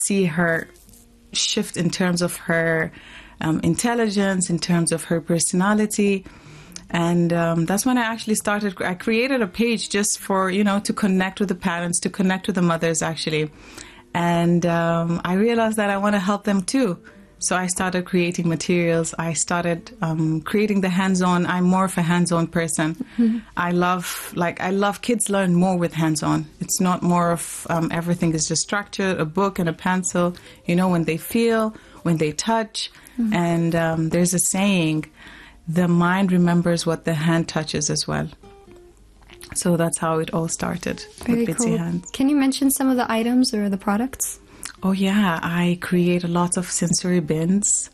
see her shift in terms of her intelligence, in terms of her personality. And that's when I actually I created a page just for, to connect with the parents, to connect with the mothers, actually. And I realized that I want to help them too. So I started creating materials. I started creating the hands-on. I'm more of a hands-on person. Mm-hmm. I love kids learn more with hands-on. It's not more of everything is just structured, a book and a pencil, when they feel, when they touch. Mm-hmm. And there's a saying, the mind remembers what the hand touches as well. So that's how it all started. Very with cool. Bitsy Hands. Can you mention some of the items or the products? Oh yeah, I create a lot of sensory bins.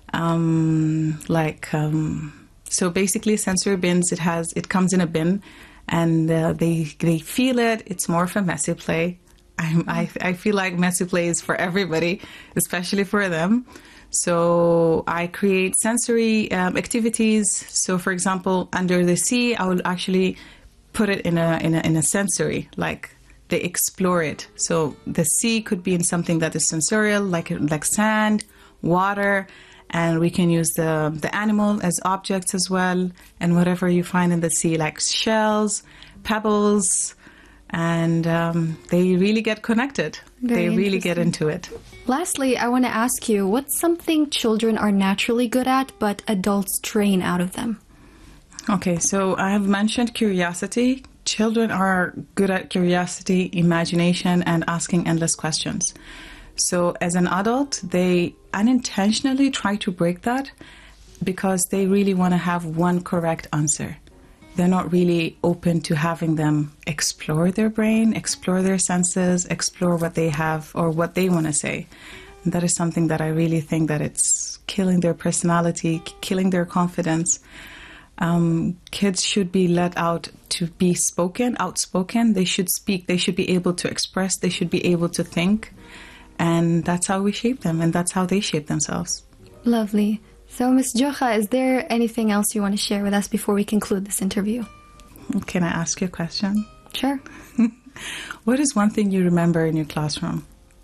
So basically sensory bins, it comes in a bin and they feel it. It's more of a messy play. I feel like messy play is for everybody, especially for them. So I create sensory activities. So for example, under the sea, I will actually put it in a sensory, like they explore it. So the sea could be in something that is sensorial, like sand, water, and we can use the animal as objects as well, and whatever you find in the sea, like shells, pebbles, and they really get connected. They really get into it. Lastly, I want to ask you, what's something children are naturally good at, but adults drain out of them? Okay, so I have mentioned curiosity. Children are good at curiosity, imagination, and asking endless questions. So as an adult, they unintentionally try to break that because they really want to have one correct answer. They're not really open to having them explore their brain, explore their senses, explore what they have or what they want to say. And that is something that I really think that it's killing their personality, killing their confidence. Kids should be let out to be outspoken. They should speak. They should be able to express. They should be able to think. And that's how we shape them, and that's how they shape themselves. Lovely. So, Ms. Jocha, is there anything else you want to share with us before we conclude this interview? Can I ask you a question? Sure. What is one thing you remember in your classroom?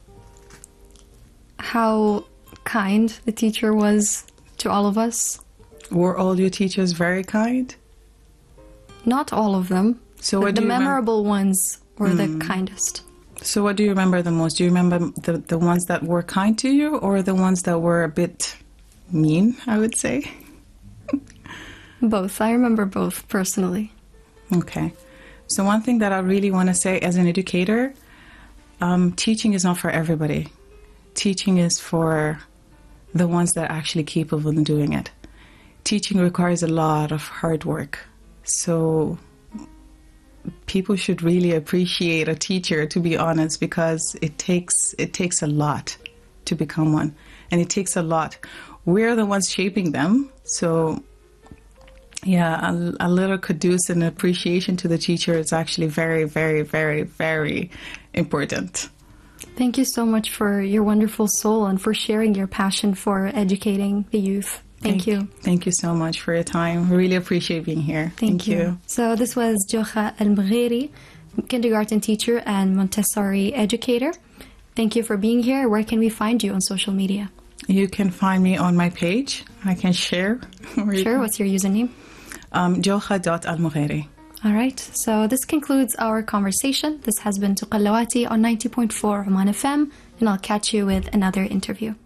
How kind the teacher was to all of us. Were all your teachers very kind? Not all of them. So what the memorable ones were the kindest. So what do you remember the most? Do you remember the ones that were kind to you or the ones that were a bit mean, I would say? Both. I remember both personally. Okay. So one thing that I really want to say as an educator, teaching is not for everybody. Teaching is for the ones that are actually capable of doing it. Teaching requires a lot of hard work. So people should really appreciate a teacher, to be honest, because it takes a lot to become one. And it takes a lot. We're the ones shaping them. So yeah, a little kudos and appreciation to the teacher is actually very, very, very, very important. Thank you so much for your wonderful soul and for sharing your passion for educating the youth. Thank you. Thank you so much for your time. Really appreciate being here. Thank you. So this was Jocha Al-Mgheri, kindergarten teacher and Montessori educator. Thank you for being here. Where can we find you on social media? You can find me on my page. I can share. Sure. What's your username? Jocha.almgheri. All right. So this concludes our conversation. This has been Tuqallawati on 90.4 Oman FM, and I'll catch you with another interview.